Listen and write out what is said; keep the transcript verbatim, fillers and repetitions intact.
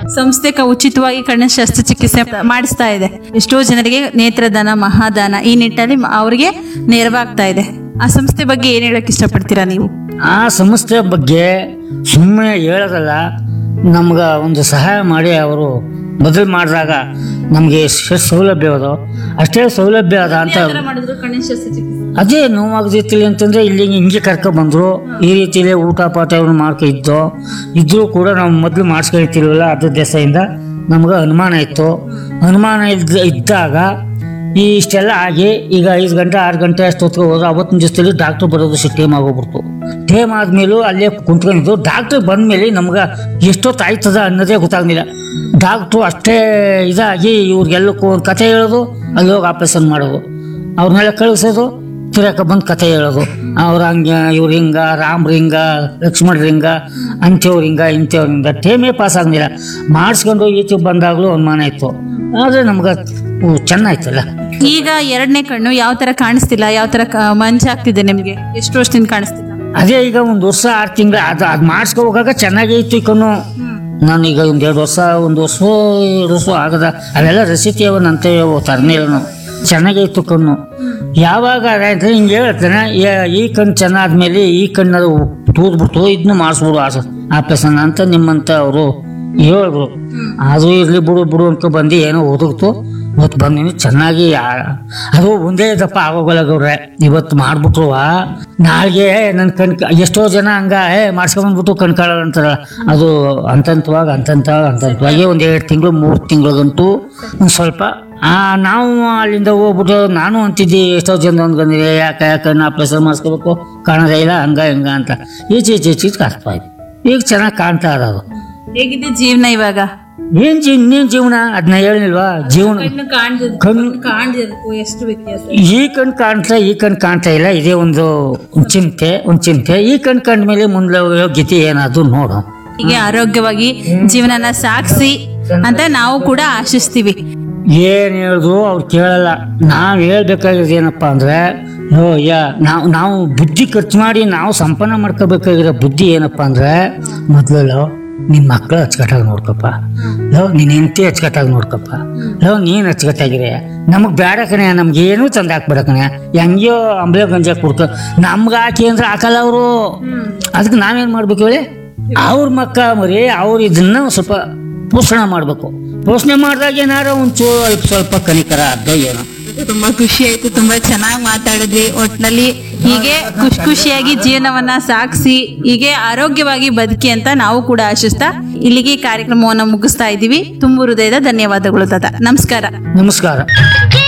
ಸಂಸ್ಥೆ ಕ- ಉಚಿತವಾಗಿ ಕಣ್ಣಿನ ಶಸ್ತ್ರಚಿಕಿತ್ಸೆ ಮಾಡಿಸ್ತಾ ಇದೆ. ಎಷ್ಟೋ ಜನರಿಗೆ ನೇತ್ರದಾನ, ಮಹಾದಾನ ಈ ನಿಟ್ಟಿನಲ್ಲಿ ಮ- ಅವ್ರಿಗೆ ನೆರವಾಗ್ತಾ ಇದೆ. ಆ ಸಂಸ್ಥೆ ಬಗ್ಗೆ ಏನ್ ಹೇಳಕ್ ಇಷ್ಟಪಡ್ತೀರಾ ನೀವು? ಆ ಸಂಸ್ಥೆ ಬಗ್ಗೆ ಸುಮ್ಮನೆ ಹೇಳೋದಲ್ಲ, ನಮ್ಗೆ ಒಂದು ಸಹಾಯ ಮಾಡಿ ಅವರು ಬದಲು ಮಾಡಿದಾಗ ನಮಗೆ ಎಷ್ಟು ಸೌಲಭ್ಯ ಅದೋ ಅಷ್ಟೇ ಸೌಲಭ್ಯ ಅದ ಅಂತ. ಕಣ್ಣಿನ ಶಸ್ತ್ರಚಿಕಿತ್ಸೆ ಅದೇ ನೋವಾಗದಿತ್ತಿಲ್ಲ ಅಂತಂದ್ರೆ ಇಲ್ಲಿ ಹಿಂಗೆ ಕರ್ಕೊ ಬಂದ್ರು, ಈ ರೀತಿಲೇ ಊಟ ಪಾಠ ಅವ್ರು ಮಾಡ್ಕೊ ಇದ್ದೋ ಇದ್ರೂ ಕೂಡ ನಾವು ಮೊದಲು ಮಾಡಿಸ್ಕೊಳ್ತಿಲ್ವಲ್ಲ, ಅದ್ರ ದೆಸೆಯಿಂದ ನಮ್ಗೆ ಅನುಮಾನ ಇತ್ತು. ಅನುಮಾನ ಇದ್ದ ಇದ್ದಾಗ ಈ ಇಷ್ಟೆಲ್ಲ ಆಗಿ ಈಗ ಐದು ಗಂಟೆ ಆರು ಗಂಟೆ ಅಷ್ಟೊತ್ತಿಗೆ ಹೋದ್ರೆ ಅವತ್ತಿನ ದಿವಸದಲ್ಲಿ ಡಾಕ್ಟ್ರ್ ಬರೋದು ಸಿ ಟೇಮ್ ಆಗೋಗ್ಬಿಡ್ತು. ಟೇಮ್ ಆದ್ಮೇಲೂ ಅಲ್ಲೇ ಕುಂತ್ಕೊಂಡಿದ್ದು. ಡಾಕ್ಟ್ರ್ ಬಂದ್ಮೇಲೆ ನಮ್ಗೆ ಎಷ್ಟೊತ್ತು ಆಯ್ತದ ಅನ್ನೋದೇ ಗೊತ್ತಾಗ್ಲಿಲ್ಲ. ಡಾಕ್ಟ್ರು ಅಷ್ಟೇ ಇದಾಗಿ ಇವ್ರಿಗೆಲ್ಲ ಒಂದು ಕತೆ ಹೇಳೋದು, ಅಲ್ಲಿ ಹೋಗಿ ಆಪರೇಷನ್ ಮಾಡೋದು, ಅವ್ರನ್ನೆಲ್ಲ ಕಳಿಸೋದು, ತಿರಕ ಬಂದು ಕತೆ ಹೇಳೋದು. ಅವ್ರ ಹಂಗ ಇವ್ರ ಹಿಂಗ, ರಾಮ್ರ ಹಿಂಗ, ಲಕ್ಷ್ಮಣರ ಹಿಂಗ, ಅಂಥವ್ರ ಹಿಂಗ ಇಂಥವ್ರ ಹಿಂಗ. ಟೇಮೇ ಪಾಸ್ ಆಗಲಿಲ್ಲ. ಮಾಡಿಸ್ಕೊಂಡು ಈಚೆ ಬಂದಾಗಲೂ ಅನುಮಾನ ಇತ್ತು. ಆದರೆ ನಮ್ಗೆ ಚೆನ್ನಾಯ್ತಲ್ಲ. ಈಗ ಎರಡನೇ ಕಣ್ಣು ಯಾವ ತರ ಕಾಣಿಸ್ತಿಲ್ಲ, ಯಾವ ತರ ಕ- ಮಂಜಾಗ್ತಿದೆ ನಿಮ್ಗೆ? ಎಷ್ಟು ವರ್ಷದಿಂದ ಕಾಣಿಸ್ತಿಲ್ಲ? ಅದೇ ಈಗ ಒಂದು ವರ್ಷ ಆರು ತಿಂಗಳು ಅದು ಅದು ಮಾಡಿಸ್ಕೊ ಹೋಗಾಗ ಚೆನ್ನಾಗೇ ಇತ್ತು ಈ ಕಣ್ಣು. ನಾನೀಗ ಒಂದು ಎರಡು ವರ್ಷ ಒಂದು ವರ್ಷ ಎರಡು ವರ್ಷ ಆಗದ ಅವೆಲ್ಲ ರಸೀತಿ ಅವ ನಂತೆ ತರನೇ ಇಲ್ಲ ನಾವು. ಚೆನ್ನಾಗೇ ಇತ್ತು ಕಣ್ಣು. ಯಾವಾಗ ಅದಾಯ್ತು ಹಿಂಗೆ ಹೇಳ್ತಾನೆ, ಈ ಕಣ್ಣು ಚೆನ್ನಾದ್ಮೇಲೆ ಈ ಕಣ್ಣು ತೂದ್ಬಿಡ್ತು, ಇದನ್ನು ಮಾಡಿಸ್ಬಿಡು ಆಪರೇಷನ್ ಅಂತ ನಿಮ್ಮಂತ ಅವರು ಹೇಳಿದ್ರು. ಅದು ಇರ್ಲಿ ಬಿಡು ಬಿಡು ಅನ್ಕೊ ಬಂದು ಏನೋ ಒದಗ್ತು. ಇವತ್ತು ಬಂದಿನಿ ಚೆನ್ನಾಗಿ. ಅದು ಒಂದೇ ದಪ್ಪ ಆಗೋಗಲ್ಲ ಗೌಡ್ರೆ, ಇವತ್ತು ಮಾಡ್ಬಿಟ್ರುವ ನಾಳೆಗೆ ನನ್ನ ಕಣ್ ಎಷ್ಟೋ ಜನ ಹಂಗ ಏ ಮಾಡ್ಸ್ಕೊಂಡ್ಬಂದ್ಬಿಟ್ಟು ಕಣ್ಕಾಳಲ್ಲ ಅಂತಾರ. ಅದು ಹಂತಂತವಾಗಿ ಹಂತಂತವಾಗಿ ಹಂತಂತವಾಗಿ ಒಂದು ಎರಡು ತಿಂಗಳು ಮೂರು ತಿಂಗಳಿಗಂತೂ ಒಂದು ಸ್ವಲ್ಪ ಆ ನಾವು ಅಲ್ಲಿಂದ ಹೋಗ್ಬಿಟ್ಟು ನಾನು ಅಂತಿದ್ದೆ ಎಷ್ಟೋ ಜನ ಅಂದ್ಕೊಂಡಿದೆ, ಯಾಕೆ ಯಾಕೆ ಆಪರೇಷನ್ ಮಾಡಿಸ್ಕೋಬೇಕು ಕಾಣೋದೇ ಇಲ್ಲ ಹಂಗ ಹಿಂಗ ಅಂತ. ಈಚೆ ಈಚೆ ಈಚೆ ಕಾಣ್ತಾ ಇದ್ವಿ. ಈಗ ಚೆನ್ನಾಗಿ ಕಾಣ್ತಾ ಇರೋದು. ಹೇಗಿದೆ ಜೀವನ ಇವಾಗ? ಏನ್ ಜೀವ ಇನ್ನೇನ್ ಜೀವನ ಅದನ್ನ ಹೇಳಿಲ್ವಾ? ಜೀವನ ಕಣ್ಣು ಕಾಣ್ದಿರೋದಕ್ಕೂ ಎಷ್ಟು ವ್ಯತ್ಯಾಸ? ಈ ಕಣ್ ಕಾಣ್ತಾ ಈ ಕಣ್ ಕಾಣ್ತಾ ಇಲ್ಲ, ಇದೇ ಒಂದು ಒಂದ್ ಚಿಂತೆ ಒಂದ್ ಚಿಂತೆ. ಈ ಕಣ್ ಕಂಡ್ಮೇಲೆ ಮುಂದೆ ಗತಿ ಏನಾದ್ರು ನೋಡು. ಹೀಗೆ ಆರೋಗ್ಯವಾಗಿ ಜೀವನನ ಸಾಗಿಸಿ ಅಂತ ನಾವು ಕೂಡ ಆಶಿಸ್ತೀವಿ. ಏನ್ ಹೇಳಿದ್ರು ಅವ್ರು ಕೇಳಲ್ಲ. ನಾವ್ ಹೇಳ್ಬೇಕಾಗಿರೋದು ಏನಪ್ಪಾ ಅಂದ್ರೆ, ನೋ ಯಾ ನಾವು ನಾವು ಬುದ್ಧಿ ಖರ್ಚು ಮಾಡಿ ನಾವು ಸಂಪನ್ನ ಮಾಡ್ಕೋಬೇಕಾಗಿರೋ ಬುದ್ಧಿ ಏನಪ್ಪಾ ಅಂದ್ರೆ, ಮೊದ್ಲು ನಿನ್ ಮಕ್ಳು ಅಚ್ಚುಕಟ್ಟಾಗಿ ನೋಡ್ಕಪ್ಪ, ಲೋ ನಿನ್ ಹೆಂಡತಿ ಅಚ್ಚುಕಟ್ಟಾಗಿ ನೋಡ್ಕಪ್ಪ, ಲೋ ನೀನ್ ಅಚ್ಚುಕಟ್ಟಾಗಿರೆ. ನಮಗ್ ಬೇಡ ಕಣೆ, ನಮ್ಗೆ ಏನೂ ತಂದು ಹಾಕ್ಬೇಡ ಕಣೆ. ಹೆಂಗ್ಯೋ ಅಂಬ್ಲೆ ಗಂಜ ಕುಡ್ಕ ನಮ್ಗೆ ಹಾಕಿ ಅಂದ್ರೆ ಹಾಕಲ್ಲ ಅವರು. ಅದಕ್ಕೆ ನಾವೇನ್ ಮಾಡ್ಬೇಕು ಹೇಳಿ? ಅವ್ರ ಮಕ್ಕ ಮರಿ ಅವ್ರ ಇದನ್ನ ಸ್ವಲ್ಪ ಪೋಷಣೆ ಮಾಡ್ಬೇಕು. ಪೋಷಣೆ ಮಾಡಿದಾಗ ಏನಾರ ಒಂಚೂರು ಸ್ವಲ್ಪ ಕನಿಕರ ಅರ್ಧ ಏನೋ. ತುಂಬಾ ಖುಷಿ ಆಯ್ತು, ತುಂಬಾ ಚೆನ್ನಾಗಿ ಮಾತಾಡಿದ್ರಿ. ಒಟ್ನಲ್ಲಿ ಹೀಗೆ ಖುಷಿ ಖುಷಿಯಾಗಿ ಜೀವನವನ್ನ ಸಾಗಿಸಿ ಹೀಗೆ ಆರೋಗ್ಯವಾಗಿ ಬದುಕಿ ಅಂತ ನಾವು ಕೂಡ ಆಶಿಸ್ತಾ ಇಲ್ಲಿಗೆ ಕಾರ್ಯಕ್ರಮವನ್ನು ಮುಗಿಸ್ತಾ ಇದ್ದೀವಿ. ತುಂಬು ಹೃದಯದ ಧನ್ಯವಾದಗಳು ತಾತ. ನಮಸ್ಕಾರ. ನಮಸ್ಕಾರ.